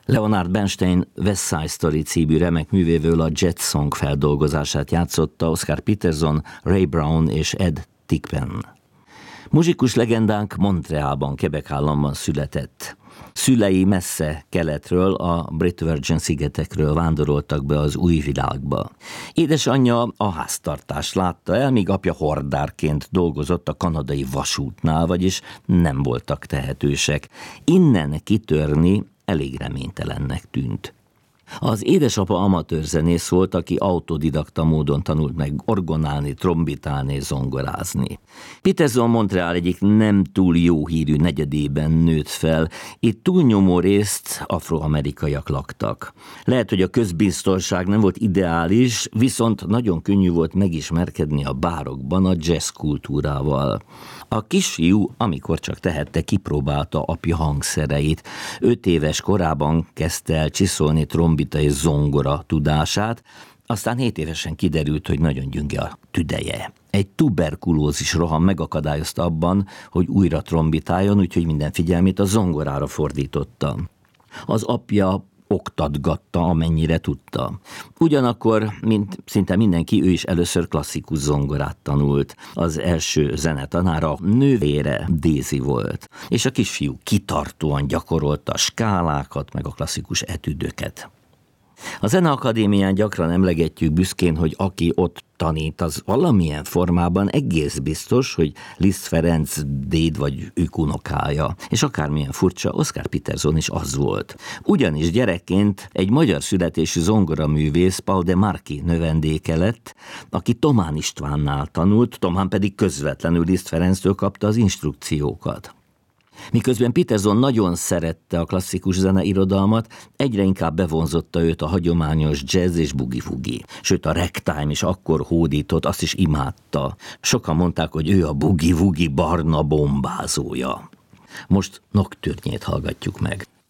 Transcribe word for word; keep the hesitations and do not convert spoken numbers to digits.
Leonard Bernstein West Side Story című remek művével a Jet Song feldolgozását játszotta Oscar Peterson, Ray Brown és Ed Tickpen. Muzsikus legendánk Montrealban, Quebec államban született. Szülei messze keletről, a Brit Virgin szigetekről vándoroltak be az új világba. Édesanyja a háztartást látta el, míg apja hordárként dolgozott a kanadai vasútnál, vagyis nem voltak tehetősek. Innen kitörni elég reménytelennek tűnt. Az édesapa amatőrzenész volt, aki autodidakta módon tanult meg orgonálni, trombitálni, zongorázni. Peterson Montreal egyik nem túl jó hírű negyedében nőtt fel, itt túlnyomó részt afroamerikaiak laktak. Lehet, hogy a közbiztonság nem volt ideális, viszont nagyon könnyű volt megismerkedni a bárokban a jazz kultúrával. A kisfiú, amikor csak tehette, kipróbálta apja hangszereit. Öt éves korában kezdte el csiszolni trombita és zongora tudását, aztán hét évesen kiderült, hogy nagyon gyönge a tüdeje. Egy tuberkulózis roham megakadályozta abban, hogy újra trombitáljon, úgyhogy minden figyelmét a zongorára fordította. Az apja oktatgatta, amennyire tudta. Ugyanakkor, mint szinte mindenki, ő is először klasszikus zongorát tanult. Az első zenetanára nővére Daisy volt, és a kisfiú kitartóan gyakorolta a skálákat, meg a klasszikus etüdöket. A Zeneakadémián gyakran emlegetjük büszkén, hogy aki ott tanít, az valamilyen formában egész biztos, hogy Liszt Ferenc déd vagy ők unokája, és akármilyen furcsa, Oscar Peterson is az volt. Ugyanis gyerekként egy magyar születésű zongoraművész, Paul de Marchi növendéke lett, aki Thomán Istvánnál tanult, Thomán pedig közvetlenül Liszt Ferenctől kapta az instrukciókat. Miközben Peterson nagyon szerette a klasszikus zeneirodalmat, egyre inkább bevonzotta őt a hagyományos jazz és boogie-woogie. Sőt, a ragtime is akkor hódított, azt is imádta. Sokan mondták, hogy ő a boogie-woogie barna bombázója. Most Nocturne-jét hallgatjuk meg.